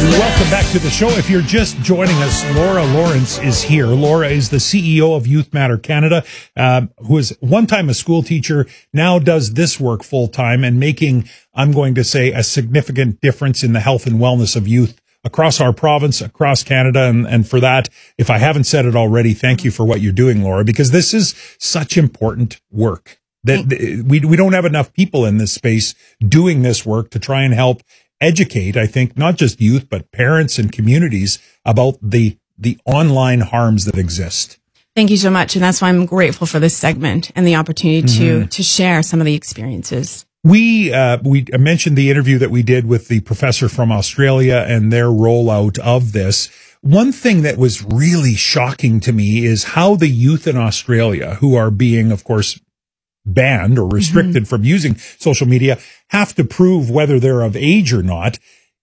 Welcome back to the show. If you're just joining us, Laura Lawrence is here. Laura is the CEO of Youth Matter Canada, who is one time a school teacher, now does this work full time and making, I'm going to say, a significant difference in the health and wellness of youth across our province, across Canada. And for that, if I haven't said it already, thank you for what you're doing, Laura, because this is such important work that we don't have enough people in this space doing this work to try and help educate, I think, not just youth, but parents and communities about the online harms that exist. Thank you so much. And that's why I'm grateful for this segment and the opportunity to share some of the experiences. We mentioned the interview that we did with the professor from Australia and their rollout of this. One thing that was really shocking to me is how the youth in Australia, who are being, of course, banned or restricted from using social media, have to prove whether they're of age or not.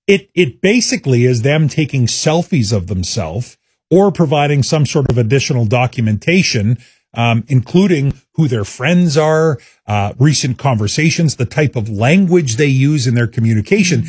It basically is them taking selfies of themselves or providing some sort of additional documentation, including who their friends are, recent conversations, the type of language they use in their communication.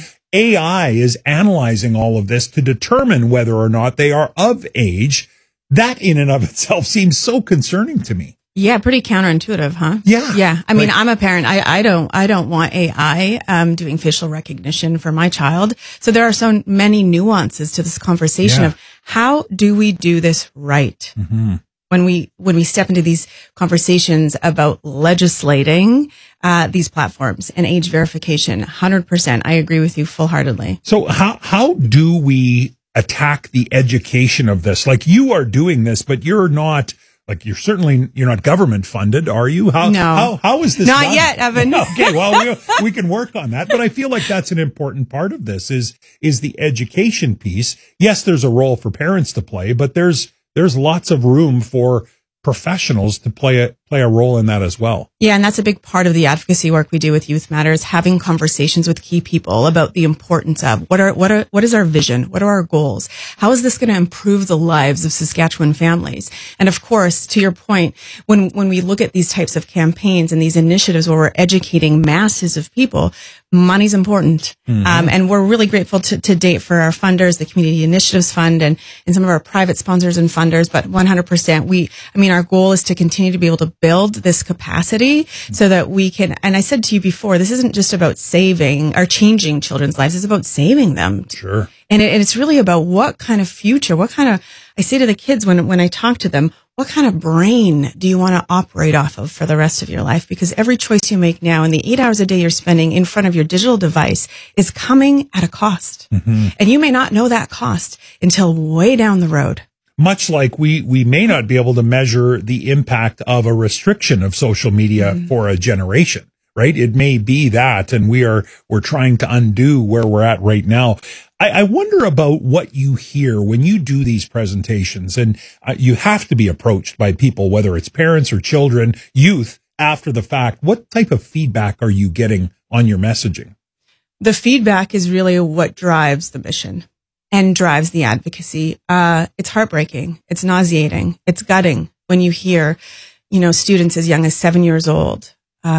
AI is analyzing all of this to determine whether or not they are of age. That in and of itself seems so concerning to me. Yeah, pretty counterintuitive, huh? Yeah. Yeah. I mean, I'm a parent. I don't want AI doing facial recognition for my child. So there are so many nuances to this conversation of how do we do this right? When we step into these conversations about legislating these platforms and age verification, 100%. I agree with you full-heartedly. So how do we attack the education of this? Like, you are doing this, but you're not. Like, you're not government funded, are you? No. How is this not done? yet, Evan? Okay, well, we can work on that. But I feel like that's an important part of this is the education piece. Yes, there's a role for parents to play, but there's lots of room for professionals to play a role in that as well. Yeah, and that's a big part of the advocacy work we do with Youth Matters, having conversations with key people about the importance of what is our vision? What are our goals? How is this going to improve the lives of Saskatchewan families? And of course, to your point, when we look at these types of campaigns and these initiatives where we're educating masses of people, money's important. And we're really grateful to date for our funders, the Community Initiatives Fund and some of our private sponsors and funders. But 100%, our goal is to continue to be able to build this capacity so that we can, and I said to you before, this isn't just about saving or changing children's lives. It's about saving them. Sure. And it's really about what kind of future, I say to the kids when I talk to them, what kind of brain do you want to operate off of for the rest of your life? Because every choice you make now and the 8 hours a day you're spending in front of your digital device is coming at a cost. And you may not know that cost until way down the road. Much like we may not be able to measure the impact of a restriction of social media for a generation, right? It may be that, and we're trying to undo where we're at right now. I wonder about what you hear when you do these presentations, and you have to be approached by people, whether it's parents or children, youth, after the fact. What type of feedback are you getting on your messaging? The feedback is really what drives the mission and drives the advocacy. It's heartbreaking. It's nauseating. It's gutting when you hear, students as young as 7 years old,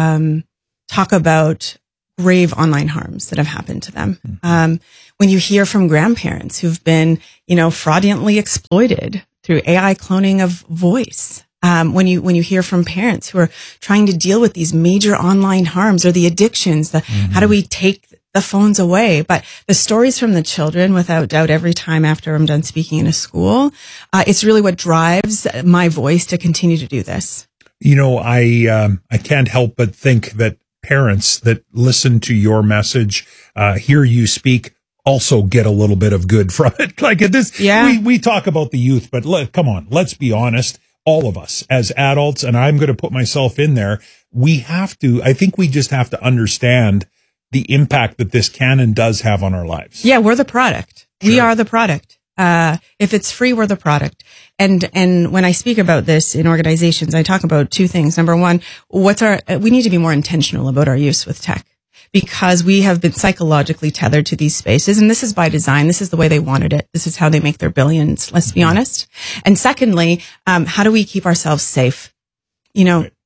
talk about grave online harms that have happened to them. When you hear from grandparents who've been, fraudulently exploited through AI cloning of voice. When you hear from parents who are trying to deal with these major online harms or the addictions, how do we take the phones away? But the stories from the children, without doubt, every time after I'm done speaking in a school, it's really what drives my voice to continue to do this. I can't help but think that parents that listen to your message, hear you speak, also get a little bit of good from it. Like this, we talk about the youth, but come on, let's be honest. All of us as adults, and I'm going to put myself in there, I think we just have to understand the impact that this can and does have on our lives. Yeah, we're the product. Sure. We are the product. If it's free, we're the product. And when I speak about this in organizations, I talk about two things. Number one, we need to be more intentional about our use with tech, because we have been psychologically tethered to these spaces. And this is by design. This is the way they wanted it. This is how they make their billions. Let's be honest. And secondly, how do we keep ourselves safe?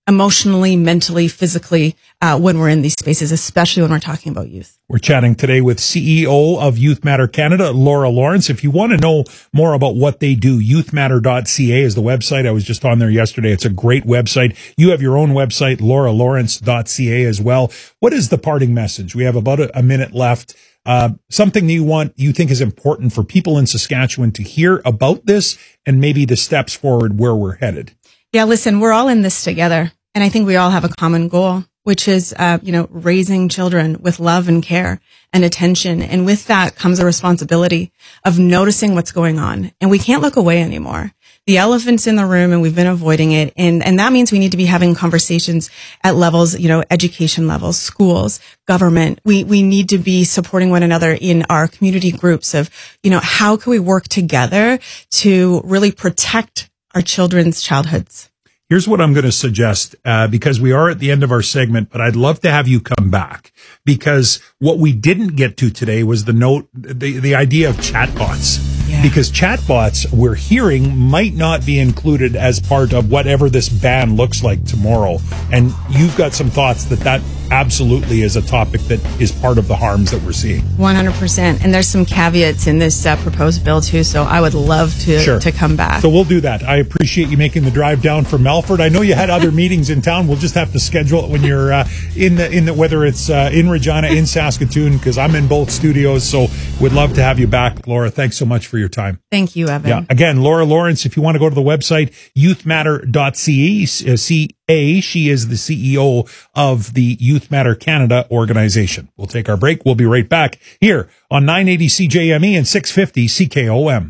emotionally, mentally, physically, when we're in these spaces, especially when we're talking about youth. We're chatting today with CEO of Youth Matter Canada, Laura Lawrence. If you want to know more about what they do, youthmatter.ca is the website. I was just on there yesterday. It's a great website. You have your own website, lauralawrence.ca as well. What is the parting message? We have about a minute left. Something that you think is important for people in Saskatchewan to hear about this and maybe the steps forward where we're headed. Yeah, listen, we're all in this together. And I think we all have a common goal, which is, raising children with love and care and attention. And with that comes a responsibility of noticing what's going on. And we can't look away anymore. The elephant's in the room and we've been avoiding it. And that means we need to be having conversations at levels, education levels, schools, government. We need to be supporting one another in our community groups of, how can we work together to really protect our children's childhoods? Here's what I'm going to suggest, because we are at the end of our segment, but I'd love to have you come back, because what we didn't get to today was the idea of chatbots. Yeah. Because chatbots, we're hearing, might not be included as part of whatever this ban looks like tomorrow. And you've got some thoughts that absolutely is a topic that is part of the harms that we're seeing. 100%. And there's some caveats in this proposed bill too, so I would love to come back. So we'll do that. I appreciate you making the drive down from Melfort. I know you had other meetings in town. We'll just have to schedule it when you're whether it's in Regina, in Saskatoon, because I'm in both studios. So we'd love to have you back, Laura. Thanks so much for your time. Thank you, Evan. Yeah. Again, Laura Lawrence, if you want to go to the website, youthmatter.ca. She is the CEO of the Youth Matter Canada organization. We'll take our break. We'll be right back here on 980 CJME and 650 CKOM.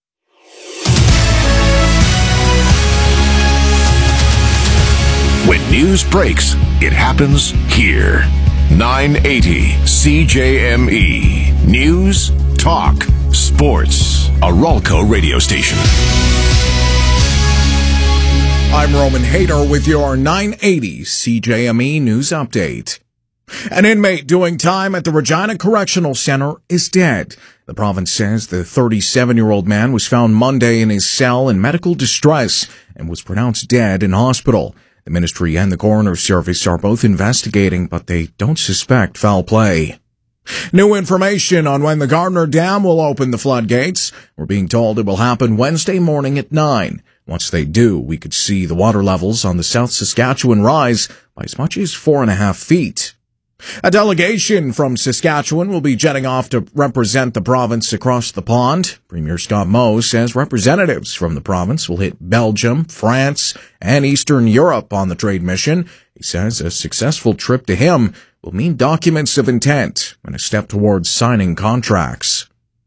When news breaks, it happens here. 980 CJME. News, talk, sports. A Ralco radio station. I'm Roman Hayter with your 980 CJME News Update. An inmate doing time at the Regina Correctional Center is dead. The province says the 37-year-old man was found Monday in his cell in medical distress and was pronounced dead in hospital. The ministry and the coroner's service are both investigating, but they don't suspect foul play. New information on when the Gardner Dam will open the floodgates. We're being told it will happen Wednesday morning at 9. Once they do, we could see the water levels on the South Saskatchewan rise by as much as 4.5 feet. A delegation from Saskatchewan will be jetting off to represent the province across the pond. Premier Scott Moe says representatives from the province will hit Belgium, France, and Eastern Europe on the trade mission. He says a successful trip to him will mean documents of intent and a step towards signing contracts.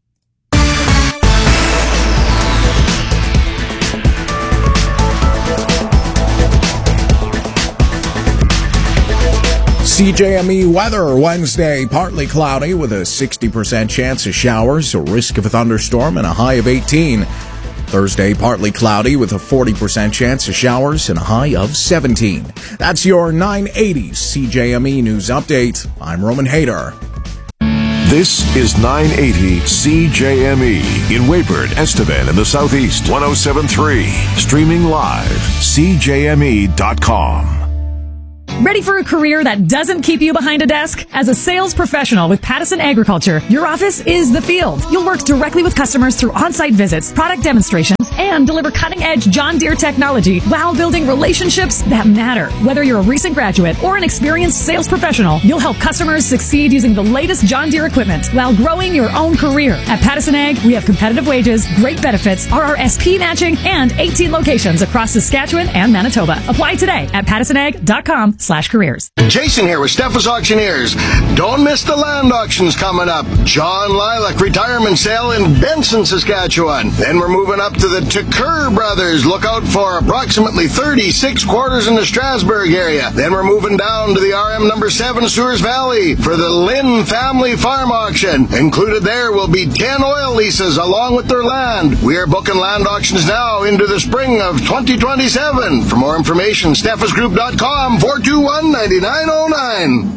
CJME weather Wednesday, partly cloudy with a 60% chance of showers, a risk of a thunderstorm, and a high of 18. Thursday, partly cloudy with a 40% chance of showers and a high of 17. That's your 980 CJME News Update. I'm Roman Hayter. This is 980 CJME in Weyburn, Estevan, in the Southeast. 107.3. Streaming live. CJME.com. Ready for a career that doesn't keep you behind a desk? As a sales professional with Pattison Agriculture, your office is the field. You'll work directly with customers through on-site visits, product demonstrations, and deliver cutting-edge John Deere technology while building relationships that matter. Whether you're a recent graduate or an experienced sales professional, you'll help customers succeed using the latest John Deere equipment while growing your own career. At Pattison Ag, we have competitive wages, great benefits, RRSP matching, and 18 locations across Saskatchewan and Manitoba. Apply today at pattisonag.com/careers. Jason here with Steffes Auctioneers. Don't miss the land auctions coming up. John Lilac retirement sale in Benson, Saskatchewan. Then we're moving up to the Tucker Brothers. Look out for approximately 36 quarters in the Strasbourg area. Then we're moving down to the RM number 7 Sewers Valley for the Lynn Family Farm Auction. Included there will be 10 oil leases along with their land. We are booking land auctions now into the spring of 2027. For more information, steffesgroup.com 421-9909.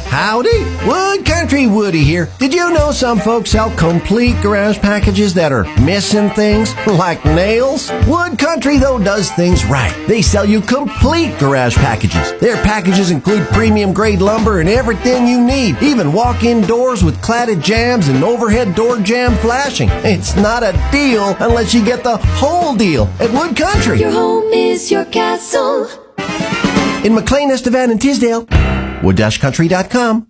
Howdy, Wood Country Woody here. Did you know some folks sell complete garage packages that are missing things, like nails? Wood Country, though, does things right. They sell you complete garage packages. Their packages include premium grade lumber and everything you need, even walk-in doors with cladded jambs and overhead door jamb flashing. It's not a deal unless you get the whole deal at Wood Country. Your home is your castle. In McLean, Estevan, and Tisdale, wood-country.com.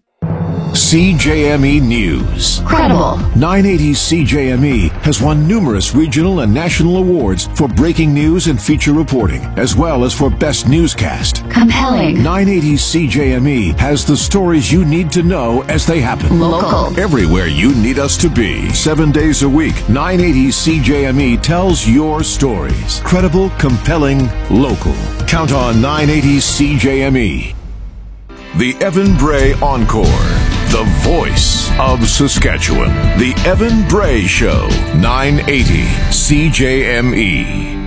CJME News. Credible. 980 CJME has won numerous regional and national awards for breaking news and feature reporting, as well as for best newscast. Compelling. 980 CJME has the stories you need to know as they happen. Local. Everywhere you need us to be. 7 days a week, 980 CJME tells your stories. Credible, compelling, local. Count on 980 CJME. The Evan Bray Encore. The voice of Saskatchewan. The Evan Bray Show. 980 CJME.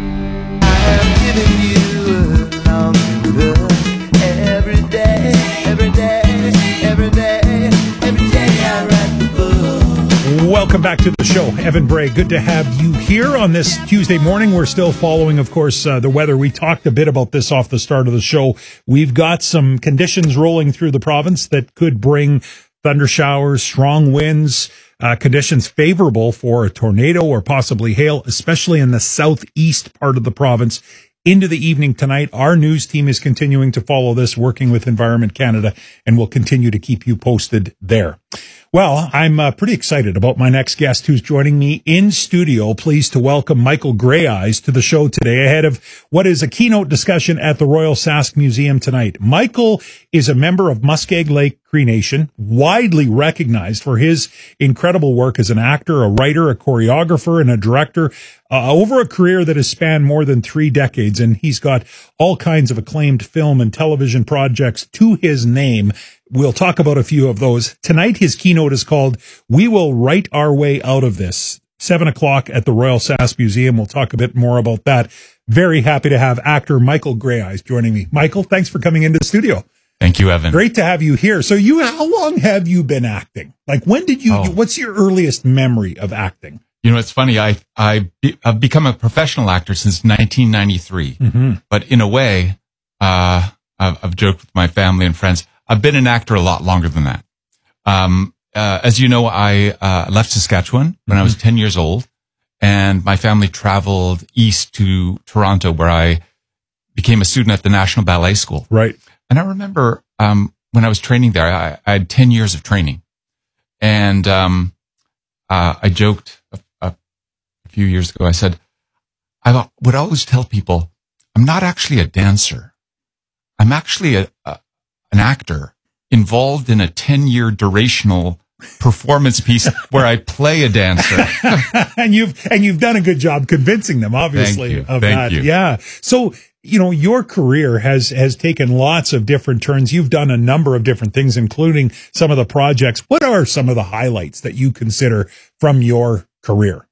I'm giving you a long look every day, every day, every day, every day I write the book. Welcome back to the show. Evan Bray, good to have you here on this Tuesday morning. We're still following, of course, the weather. We talked a bit about this off the start of the show. We've got some conditions rolling through the province that could bring thunder showers, strong winds, conditions favorable for a tornado or possibly hail, especially in the southeast part of the province into the evening tonight. Our news team is continuing to follow this, working with Environment Canada, and we'll continue to keep you posted there. Well, I'm pretty excited about my next guest who's joining me in studio. Pleased to welcome Michael Greyeyes to the show today ahead of what is a keynote discussion at the Royal Sask Museum tonight. Michael is a member of Muskeg Lake Cree Nation, widely recognized for his incredible work as an actor, a writer, a choreographer, and a director over a career that has spanned more than 3 decades. And he's got all kinds of acclaimed film and television projects to his name. We'll talk about a few of those. Tonight, his keynote is called We Will Write Our Way Out of This, 7 o'clock at the Royal Sask Museum. We'll talk a bit more about that. Very happy to have actor Michael Greyeyes joining me. Michael, thanks for coming into the studio. Thank you, Evan. Great to have you here. So how long have you been acting? Like, when did what's your earliest memory of acting? You know, it's funny. I've become a professional actor since 1993. Mm-hmm. But in a way, I've joked with my family and friends, I've been an actor a lot longer than that. As you know, I left Saskatchewan when I was 10 years old, and my family traveled east to Toronto, where I became a student at the National Ballet School. Right. And I remember when I was training there, I had 10 years of training. And I joked a few years ago, I said, I would always tell people, I'm not actually a dancer. I'm actually an actor involved in a 10-year durational performance piece where I play a dancer. and you've done a good job convincing them, obviously, of that. Yeah. So, you know, your career has taken lots of different turns. You've done a number of different things, including some of the projects. What are some of the highlights that you consider from your career?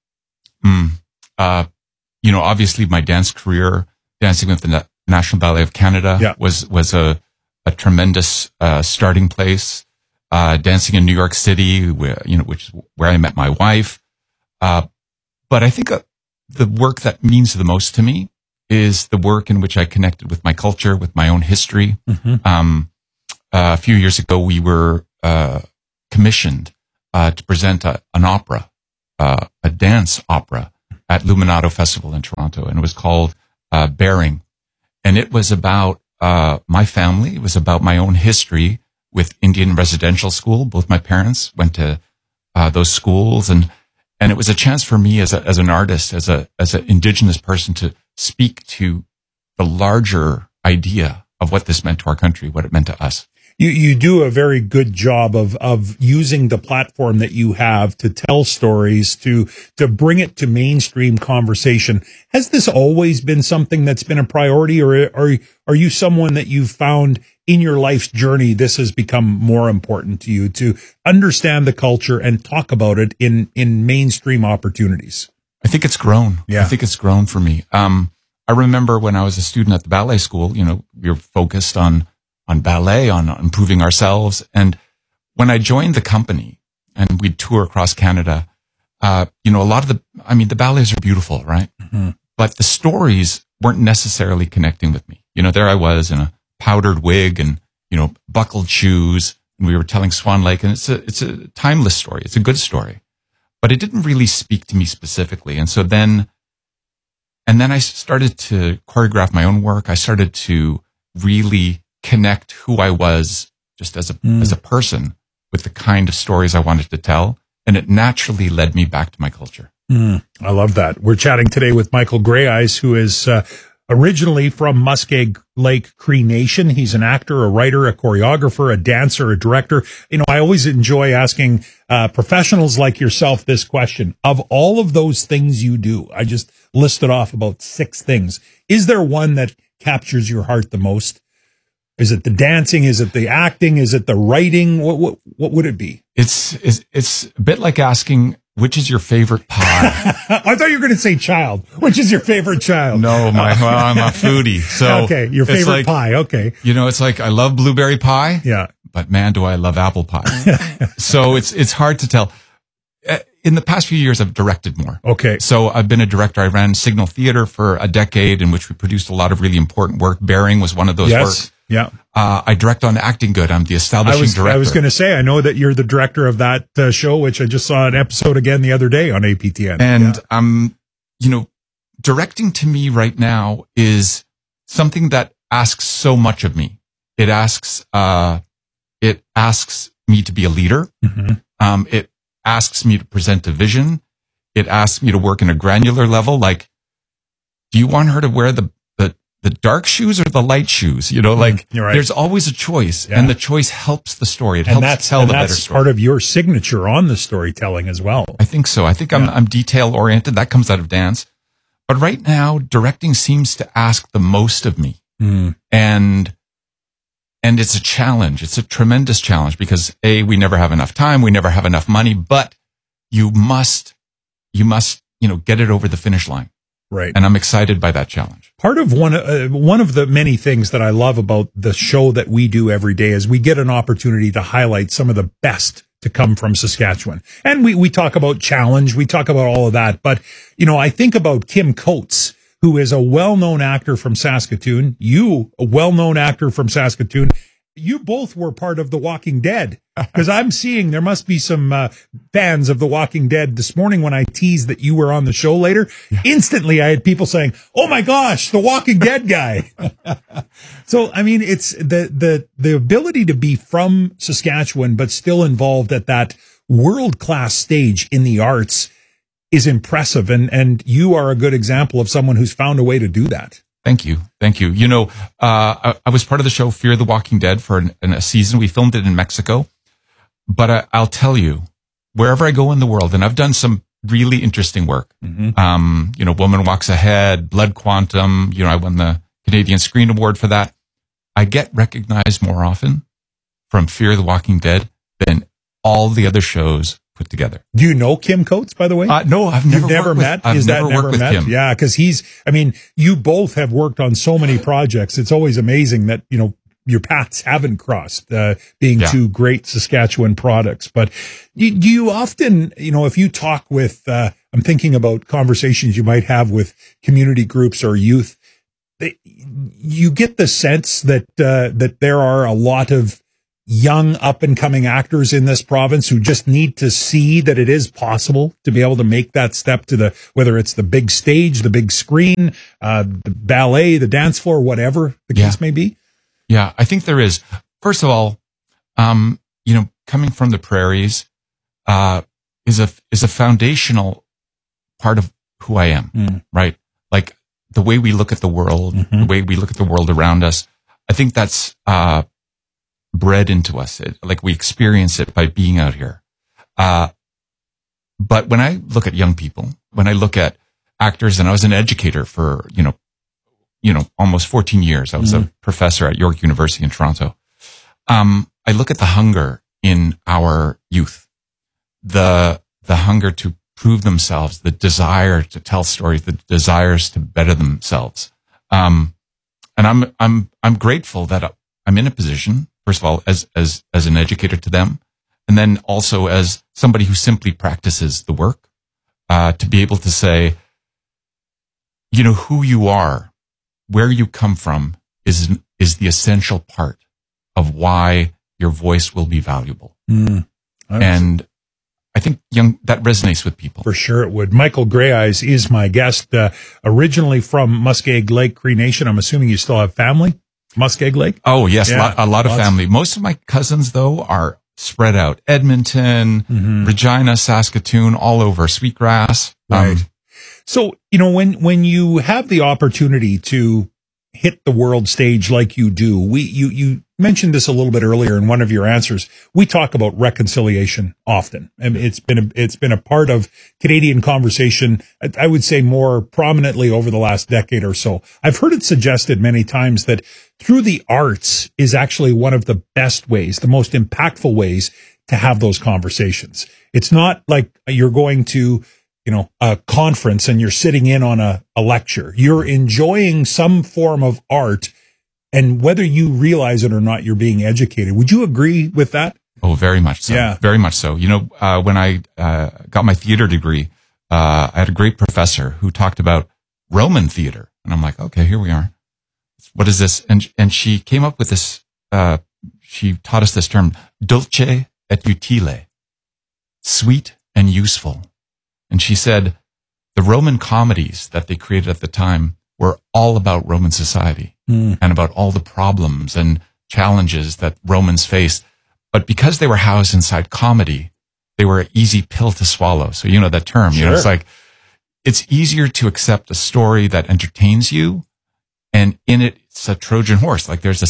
You know, obviously my dance career, dancing with the National Ballet of Canada, was a tremendous starting place. Dancing in New York City, which is where I met my wife. But I think the work that means the most to me is the work in which I connected with my culture, with my own history. Mm-hmm. A few years ago, we were commissioned to present an opera, a dance opera at Luminato Festival in Toronto, and it was called Bearing. And it was about my family. It was about my own history with Indian residential school. Both my parents went to those schools, and it was a chance for me as an artist, as an Indigenous person, to speak to the larger idea of what this meant to our country, what it meant to us. You do a very good job of using the platform that you have to tell stories, to bring it to mainstream conversation. Has this always been something that's been a priority, or are you someone that you've found in your life's journey this has become more important to you, to understand the culture and talk about it in mainstream opportunities? I think it's grown. Yeah. I think it's grown for me. I remember when I was a student at the ballet school, we were focused on ballet, on improving ourselves. And when I joined the company and we'd tour across Canada, a lot of the ballets are beautiful, right? Mm-hmm. But the stories weren't necessarily connecting with me. There I was in a powdered wig and, buckled shoes, and we were telling Swan Lake, and it's a timeless story. It's a good story, but it didn't really speak to me specifically. And so then I started to choreograph my own work. I started to really connect who I was just as a person with the kind of stories I wanted to tell. And it naturally led me back to my culture. I love that. We're chatting today with Michael Greyeyes, who is originally from Muskeg Lake Cree Nation. He's an actor, a writer, a choreographer, a dancer, a director. I always enjoy asking professionals like yourself this question. Of all of those things you do, I just listed off about 6 things. Is there one that captures your heart the most? Is it the dancing? Is it the acting? Is it the writing? What would it be? It's a bit like asking, which is your favorite pie? I thought you were going to say child. Which is your favorite child? No, I'm a foodie. So okay, your favorite pie. Okay. It's like I love blueberry pie. Yeah. But man, do I love apple pie. So it's hard to tell. In the past few years, I've directed more. Okay. So I've been a director. I ran Signal Theatre for a decade in which we produced a lot of really important work. Bearing was one of those works. Yeah. I direct on Acting Good. I'm the establishing director. I was going to say, I know that you're the director of that show, which I just saw an episode again the other day on APTN. And, directing to me right now is something that asks so much of me. It asks me to be a leader. Mm-hmm. It asks me to present a vision. It asks me to work in a granular level. Like, do you want her to wear the dark shoes or the light shoes? Right. There's always a choice, and the choice helps the story. It helps tell the better story. Part of your signature on the storytelling as well. I think so. I think I'm detail oriented. That comes out of dance. But right now, directing seems to ask the most of me. And it's a challenge. It's a tremendous challenge because we never have enough time. We never have enough money, but you must, get it over the finish line. Right. And I'm excited by that challenge. Part of one of the many things that I love about the show that we do every day is we get an opportunity to highlight some of the best to come from Saskatchewan. And we talk about challenge. We talk about all of that. But, I think about Kim Coates, who is a well-known actor from Saskatoon. You, a well-known actor from Saskatoon. You both were part of The Walking Dead, because I'm seeing there must be some fans of The Walking Dead. This morning when I teased that you were on the show later, instantly I had people saying, "Oh my gosh, The Walking Dead guy." So, it's the ability to be from Saskatchewan, but still involved at that world-class stage in the arts is impressive. And you are a good example of someone who's found a way to do that. Thank you. I was part of the show Fear the Walking Dead for a season. We filmed it in Mexico. But I'll tell you, wherever I go in the world, and I've done some really interesting work. Mm-hmm. Woman Walks Ahead, Blood Quantum. I won the Canadian Screen Award for that. I get recognized more often from Fear the Walking Dead than all the other shows put together. Do you know Kim Coates, by the way? No, I've never met. I've never worked with Kim. Yeah, because you both have worked on so many projects. It's always amazing that, your paths haven't crossed, being two great Saskatchewan products. But do you often, if you talk with, I'm thinking about conversations you might have with community groups or youth, you get the sense that there are a lot of young up and coming actors in this province who just need to see that it is possible to be able to make that step to whether it's the big stage, the big screen, the ballet, the dance floor, whatever the case may be. Yeah, I think there is. First of all, coming from the prairies, is a foundational part of who I am, right? Like the way we look at the world, the way we look at the world around us. I think that's, bred into us. Like we experience it by being out here. But when I look at young people, when I look at actors, and I was an educator for, almost 14 years. I was a professor at York University in Toronto. I look at the hunger in our youth, the hunger to prove themselves, the desire to tell stories, the desires to better themselves. And I'm grateful that I'm in a position, first of all, as an educator to them, And then also as somebody who simply practices the work, to be able to say, you know, who you are, where you come from is the essential part of why your voice will be valuable. And I think that resonates with people. For sure it would. Michael Greyeyes is my guest, originally from Muskeg Lake, Cree Nation. I'm assuming you still have family, Muskeg Lake? Oh, yes, yeah, a lot of family. Most of my cousins, though, are spread out. Edmonton, Regina, Saskatoon, all over, Sweetgrass. Right. So, you know, when you have the opportunity to hit the world stage like you do, you mentioned this a little bit earlier in one of your answers. We talk about reconciliation often. I mean, it's been a part of Canadian conversation, I would say more prominently over the last decade or so. I've heard it suggested many times that through the arts is actually one of the best ways, the most impactful ways to have those conversations. It's not like you're going to, you know, a conference and you're sitting in on a lecture. You're enjoying some form of art, and whether you realize it or not, you're being educated. Would you agree with that? Oh, very much so. Yeah. Very much so. You know, when I got my theater degree, I had a great professor who talked about Roman theater. And I'm like, okay, here we are. What is this? And she came up with this, she taught us this term, dulce et utile, sweet and useful. And she said the Roman comedies that they created at the time were all about Roman society and about all the problems and challenges that Romans faced. But because they were housed inside comedy, they were an easy pill to swallow. So, you know, that term, you know, it's like, it's easier to accept a story that entertains you. And in it, it's a Trojan horse. Like there's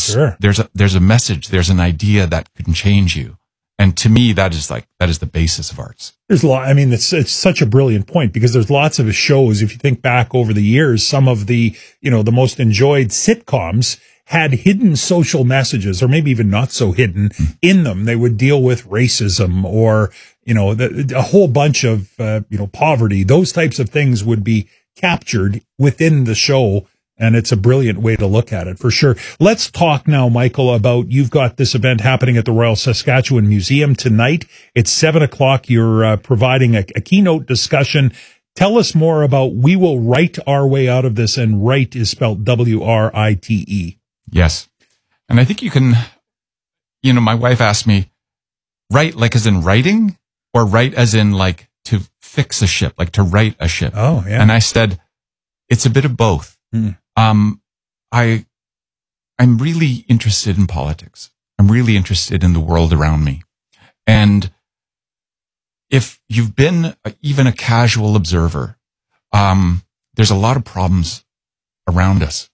a message, there's an idea that can change you. And to me, that is the basis of arts. There's a lot. I mean, it's such a brilliant point, because there's lots of shows. If you think back over the years, some of the, you know, the most enjoyed sitcoms had hidden social messages, or maybe even not so hidden in them. They would deal with racism or, you know, a whole bunch of, you know, poverty. Those types of things would be captured within the show. And it's a brilliant way to look at it, for sure. Let's talk now, Michael, about, you've got this event happening at the Royal Saskatchewan Museum tonight. It's 7:00. You're providing a keynote discussion. Tell us more about We Will Write Our Way Out of This, and write is spelled W-R-I-T-E. Yes. And I think you can, you know, my wife asked me, write like as in writing, or write as in like to fix a ship, like to write a ship? Oh, yeah. And I said, it's a bit of both. I'm really interested in politics. I'm really interested in the world around me. And if you've been even a casual observer, there's a lot of problems around us.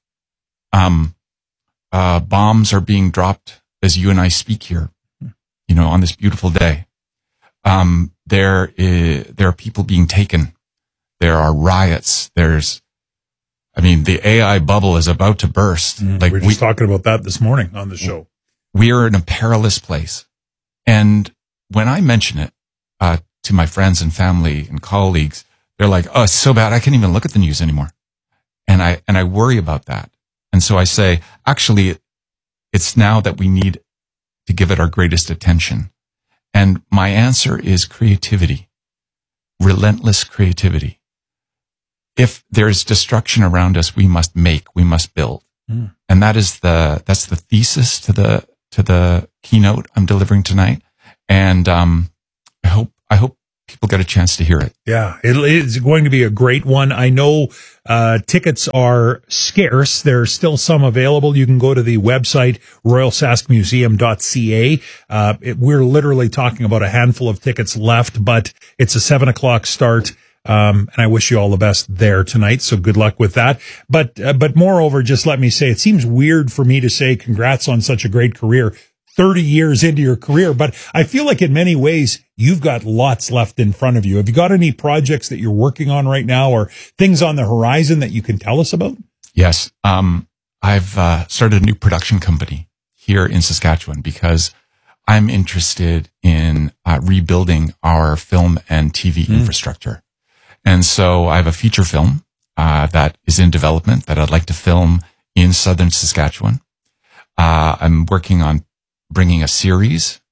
Bombs are being dropped as you and I speak here, you know, on this beautiful day. There are people being taken. There are riots. The AI bubble is about to burst. Like we were just talking about that this morning on the show. We are in a perilous place. And when I mention it to my friends and family and colleagues, they're like, oh, it's so bad, I can't even look at the news anymore. And I worry about that. And so I say, actually, it's now that we need to give it our greatest attention. And my answer is creativity, relentless creativity. If there's destruction around us, we must build. And that's the thesis to the keynote I'm delivering tonight. And, I hope people get a chance to hear it. Yeah, it's going to be a great one. I know, tickets are scarce. There's still some available. You can go to the website, royalsaskmuseum.ca. We're literally talking about a handful of tickets left, but it's a 7:00 start. And I wish you all the best there tonight. So good luck with that. But moreover, just let me say, it seems weird for me to say congrats on such a great career, 30 years into your career, but I feel like in many ways you've got lots left in front of you. Have you got any projects that you're working on right now, or things on the horizon that you can tell us about? Yes. I've started a new production company here in Saskatchewan because I'm interested in rebuilding our film and TV infrastructure. And so I have a feature film that is in development that I'd like to film in southern Saskatchewan. I'm working on bringing a series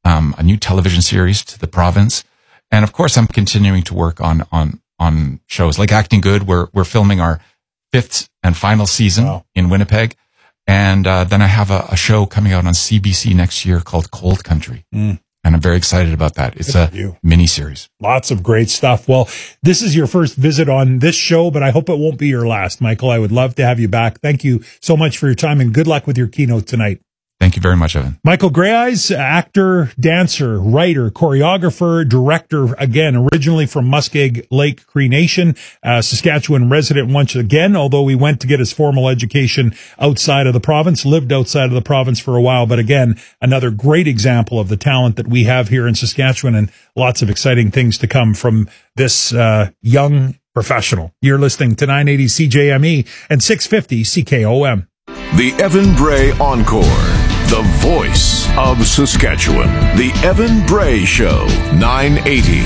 a new television series to the province. And of course, I'm continuing to work on shows like Acting Good. We're filming our 5th and final season in Winnipeg. And then I have a show coming out on CBC next year called Cold Country. And I'm very excited about that. It's a mini series. Lots of great stuff. Well, this is your first visit on this show, but I hope it won't be your last, Michael. I would love to have you back. Thank you so much for your time, and good luck with your keynote tonight. Thank you very much, Evan. Michael Greyeyes, actor, dancer, writer, choreographer, director, again, originally from Muskeg Lake Cree Nation, Saskatchewan resident once again, although he went to get his formal education outside of the province, lived outside of the province for a while. But again, another great example of the talent that we have here in Saskatchewan, and lots of exciting things to come from this young professional. You're listening to 980 CJME and 650 CKOM. The Evan Bray Encore, the voice of Saskatchewan. The Evan Bray Show, 980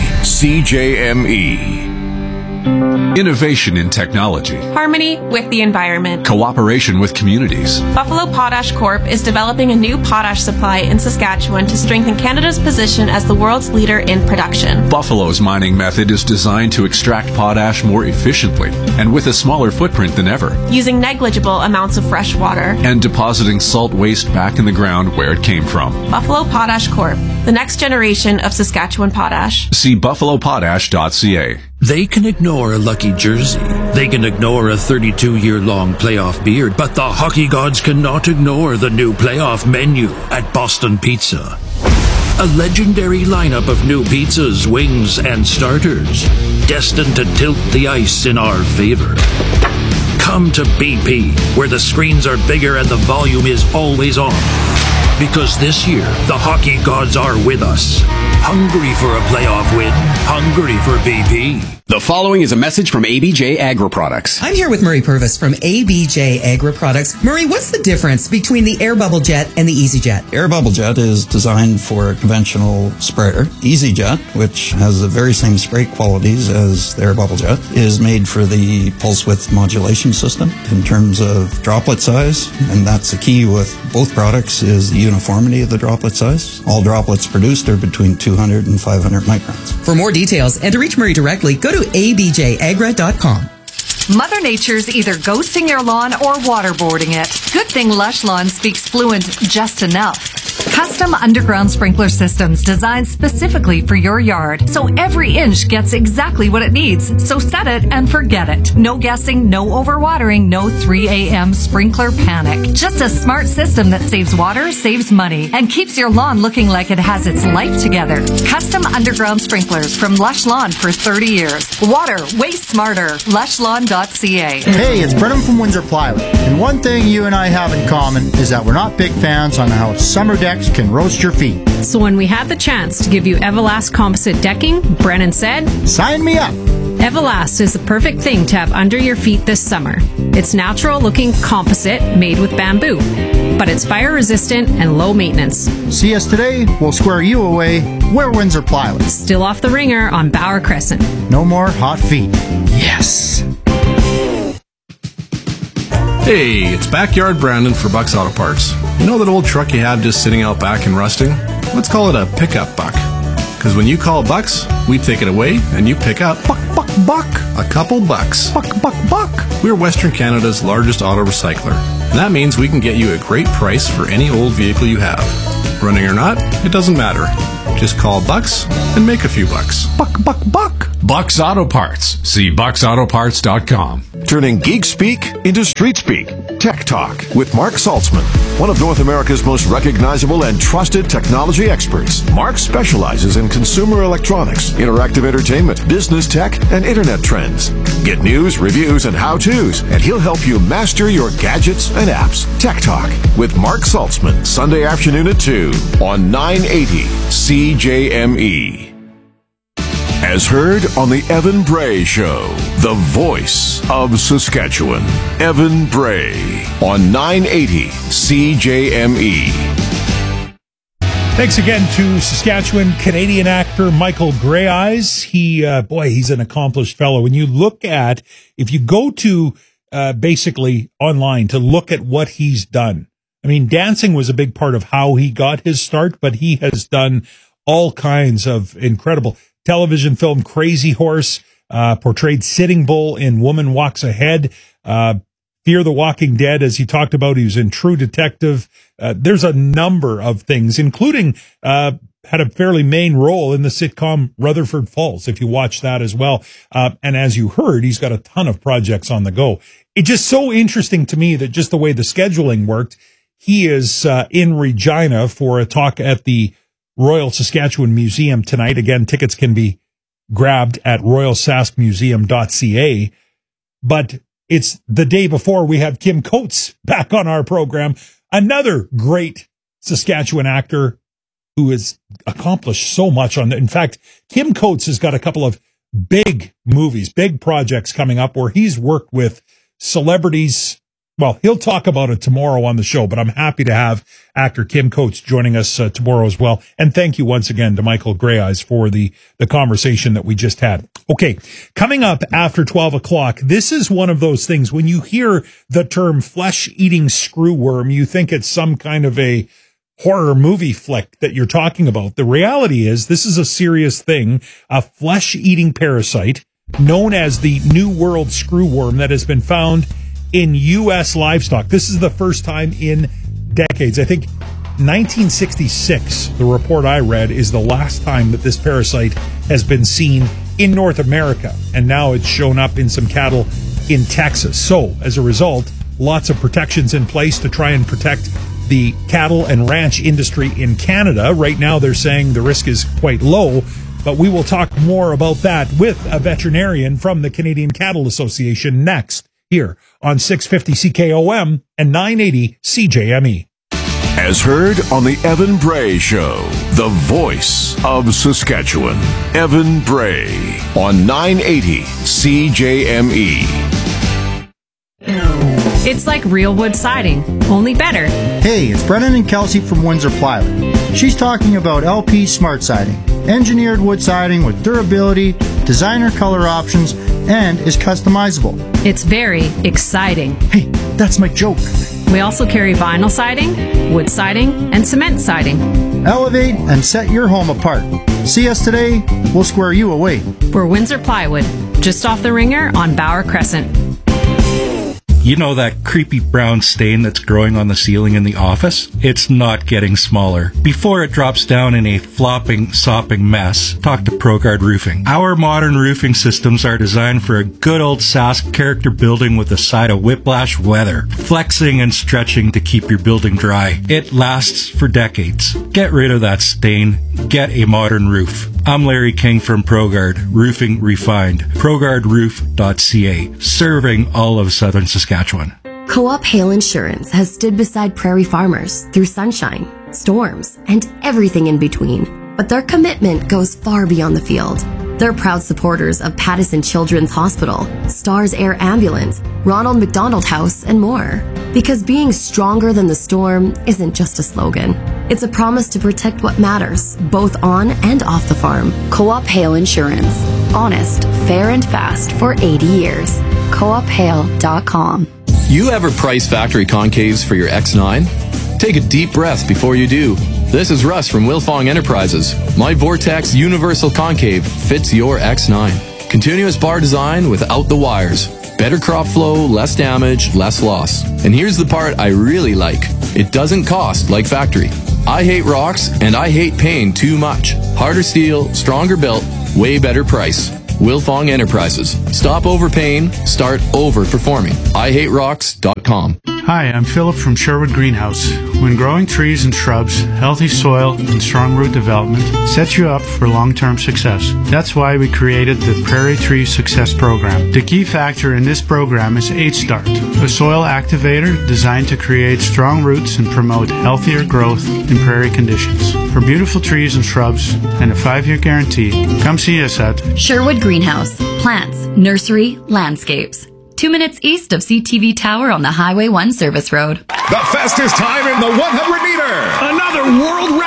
CJME. Innovation in technology. Harmony with the environment. Cooperation with communities. Buffalo Potash Corp is developing a new potash supply in Saskatchewan to strengthen Canada's position as the world's leader in production. Buffalo's mining method is designed to extract potash more efficiently and with a smaller footprint than ever. Using negligible amounts of fresh water. And depositing salt waste back in the ground where it came from. Buffalo Potash Corp, the next generation of Saskatchewan potash. See buffalopotash.ca. They can ignore a lucky jersey. They can ignore a 32-year-long playoff beard, but the hockey gods cannot ignore the new playoff menu at Boston Pizza. A legendary lineup of new pizzas, wings, and starters, destined to tilt the ice in our favor. Come to BP, where the screens are bigger and the volume is always on. Because this year, the hockey gods are with us. Hungry for a playoff win. Hungry for BP. The following is a message from ABJ Agri Products. I'm here with Murray Purvis from ABJ Agri Products. Murray, what's the difference between the Air Bubble Jet and the EasyJet? Air Bubble Jet is designed for a conventional sprayer. EasyJet, which has the very same spray qualities as the Air Bubble Jet, is made for the pulse width modulation system in terms of droplet size. And that's the key with both products is the uniformity of the droplet size. All droplets produced are between 200 and 500 microns. For more details and to reach Murray directly, go to abjagra.com. Mother Nature's either ghosting your lawn or waterboarding it. Good thing Lush Lawn speaks fluent just enough. Custom underground sprinkler systems designed specifically for your yard, so every inch gets exactly what it needs. So set it and forget it. No guessing, no overwatering, no 3 a.m. sprinkler panic. Just a smart system that saves water, saves money, and keeps your lawn looking like it has its life together. Custom underground sprinklers from Lush Lawn for 30 years. Water, way smarter. LushLawn.ca. Hey, it's Brennan from Windsor Plywood. And one thing you and I have in common is that we're not big fans on how summer decks can roast your feet. So when we had the chance to give you Everlast composite decking, Brennan said, "Sign me up." Everlast is the perfect thing to have under your feet this summer. It's natural-looking composite made with bamboo, but it's fire-resistant and low maintenance. See us today, we'll square you away. We're Windsor Plywood. Still off the ringer on Bauer Crescent. No more hot feet. Yes. Hey, it's Backyard Brandon for Buck's Auto Parts. You know that old truck you have just sitting out back and rusting? Let's call it a pickup buck. Because when you call Bucks, we take it away and you pick up buck, a couple bucks. Buck. We're Western Canada's largest auto recycler. And that means we can get you a great price for any old vehicle you have. Running or not, it doesn't matter. Just call Bucks and make a few bucks. Buck. Bucks Auto Parts. See bucksautoparts.com. Turning geek speak into street speak. Tech Talk with Mark Saltzman, one of North America's most recognizable and trusted technology experts. Mark specializes in consumer electronics, interactive entertainment, business tech, and internet trends. Get news, reviews, and how-tos, and he'll help you master your gadgets and apps. Tech Talk with Mark Saltzman, Sunday afternoon at 2 on 980 CJME. As heard on the Evan Bray Show, the voice of Saskatchewan. Evan Bray on 980 CJME. Thanks again to Saskatchewan Canadian actor Michael Greyeyes. He's an accomplished fellow. When you look at, if you go to basically online to look at what he's done, mean, dancing was a big part of how he got his start, but he has done all kinds of incredible television film. Crazy Horse, portrayed Sitting Bull in Woman Walks Ahead, Fear the Walking Dead, as he talked about. He was in True Detective. There's a number of things, including had a fairly main role in the sitcom Rutherford Falls, if you watch that as well. And as you heard, he's got a ton of projects on the go. It's just so interesting to me that just the way the scheduling worked, he is in Regina for a talk at the Royal Saskatchewan Museum tonight. Again, tickets can be grabbed at royalsaskmuseum.ca. But it's the day before we have Kim Coates back on our program, another great Saskatchewan actor who has accomplished so much on in fact, Kim Coates has got a couple of big movies, big projects coming up where he's worked with celebrities. Well, he'll talk about it tomorrow on the show, but I'm happy to have actor Kim Coates joining us tomorrow as well. And thank you once again to Michael Greyeyes for the conversation that we just had. Okay, coming up after 12 o'clock, this is one of those things, when you hear the term flesh-eating screwworm, you think it's some kind of a horror movie flick that you're talking about. The reality is this is a serious thing, a flesh-eating parasite known as the New World screwworm that has been found in U.S. livestock. This is the first time in decades. I think 1966, the report I read, is the last time that this parasite has been seen in North America. And now it's shown up in some cattle in Texas. So as a result, lots of protections in place to try and protect the cattle and ranch industry in Canada. Right now, they're saying the risk is quite low, but we will talk more about that with a veterinarian from the Canadian Cattle Association next, here on 650 CKOM and 980 CJME. As heard on the Evan Bray Show, the voice of Saskatchewan. Evan Bray on 980 CJME. It's like real wood siding, only better. Hey, it's Brennan and Kelsey from Windsor Plywood. She's talking about LP Smart Siding. Engineered wood siding with durability, designer color options, and is customizable. It's very exciting. Hey, that's my joke. We also carry vinyl siding, wood siding, and cement siding. Elevate and set your home apart. See us today, we'll square you away. We're Windsor Plywood, just off the Ringer on Bauer Crescent. You know that creepy brown stain that's growing on the ceiling in the office? It's not getting smaller. Before it drops down in a flopping, sopping mess, talk to ProGuard Roofing. Our modern roofing systems are designed for a good old Sask character building with a side of whiplash weather, flexing and stretching to keep your building dry. It lasts for decades. Get rid of that stain. Get a modern roof. I'm Larry King from ProGuard Roofing Refined. ProGuardRoof.ca, serving all of southern Saskatchewan. Co-op Hail Insurance has stood beside prairie farmers through sunshine, storms, and everything in between. But their commitment goes far beyond the field. They're proud supporters of Pattison Children's Hospital, Stars Air Ambulance, Ronald McDonald House, and more. Because being stronger than the storm isn't just a slogan. It's a promise to protect what matters, both on and off the farm. Co-op Hail Insurance. Honest, fair, and fast for 80 years. CoopHail.com. You ever price factory concaves for your X9? Take a deep breath before you do. This is Russ from Wilfong Enterprises. My Vortex Universal Concave fits your X9. Continuous bar design without the wires. Better crop flow, less damage, less loss. And here's the part I really like. It doesn't cost like factory. I hate rocks and I hate paying too much. Harder steel, stronger built, way better price. Wilfong Enterprises. Stop overpaying, start overperforming. IHateRocks.com. Hi, I'm Philip from Sherwood Greenhouse. When growing trees and shrubs, healthy soil and strong root development sets you up for long-term success. That's why we created the Prairie Tree Success Program. The key factor in this program is H-Start, a soil activator designed to create strong roots and promote healthier growth in prairie conditions. For beautiful trees and shrubs and a 5-year guarantee, come see us at Sherwood Greenhouse. Plants, nursery, landscapes. 2 minutes east of CTV Tower on the Highway 1 Service Road. The fastest time in the 100 meter. Another world record.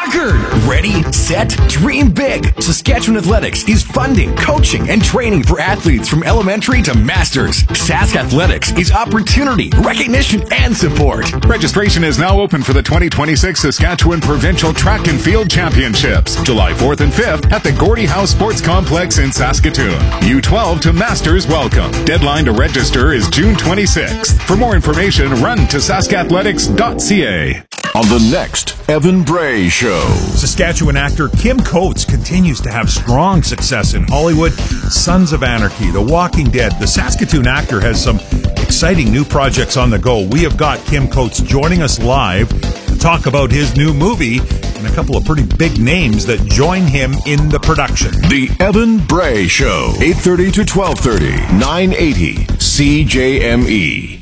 record. Ready, set, dream big. Saskatchewan Athletics is funding, coaching, and training for athletes from elementary to masters. Sask Athletics is opportunity, recognition, and support. Registration is now open for the 2026 Saskatchewan Provincial Track and Field Championships, July 4th and 5th at the Gordie House Sports Complex in Saskatoon. U12 to Masters welcome. Deadline to register is June 26th. For more information, run to saskathletics.ca. On the next Evan Bray Show. Saskatchewan actor Kim Coates continues to have strong success in Hollywood. Sons of Anarchy, The Walking Dead. The Saskatoon actor has some exciting new projects on the go. We have got Kim Coates joining us live to talk about his new movie and a couple of pretty big names that join him in the production. The Evan Bray Show, 8:30 to 12:30, 980 CJME.